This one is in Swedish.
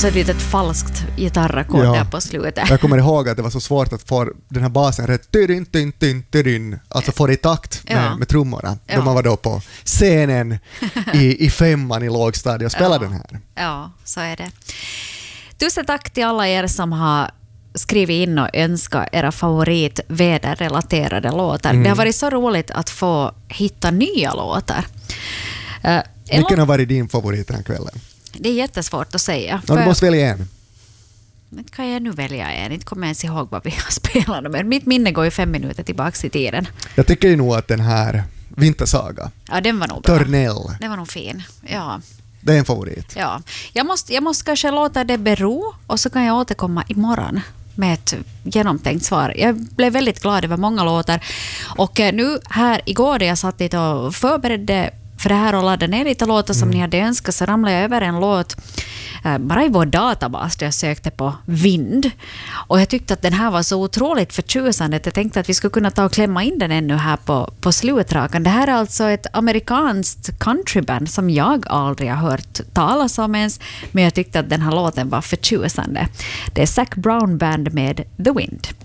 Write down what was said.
så ett litet falskt gitarrackord där på slutet. Jag kommer ihåg att det var så svårt att få den här basen rätt, alltså få det i takt med trummorna. Då man var då på scenen i 5:an i lågstadiet och spelade den här. Ja, så är det. Tusen tack till alla er som har skrivit in och önskat era favoritväderrelaterade låtar. Det har varit så roligt att få hitta nya låtar. Vilken har varit din favorit den här kvällen? Det är jättesvårt att säga. Du måste välja en. Men kan jag nu välja en? Inte kommer jag ens ihåg vad vi har spelat. Men mitt minne går ju 5 minuter tillbaka i tiden. Jag tycker ju nog att den här Vintersaga. Ja, den var nog bra. Törnell. Den var nog fin. Ja. Det är en favorit. Ja. Jag måste kanske låta det bero och så kan jag återkomma imorgon med ett genomtänkt svar. Jag blev väldigt glad över många låtar. Och nu här igår när jag satt dit och förberedde för det här och laddade ner lite låtar som ni hade önskat, så ramlade jag över en låt bara i vår databas där jag sökte på vind. Och jag tyckte att den här var så otroligt förtjusande att jag tänkte att vi skulle kunna ta och klämma in den ännu här på slutrakan. Det här är alltså ett amerikanskt countryband som jag aldrig har hört talas om ens, men jag tyckte att den här låten var förtjusande. Det är Zac Brown Band med The Wind.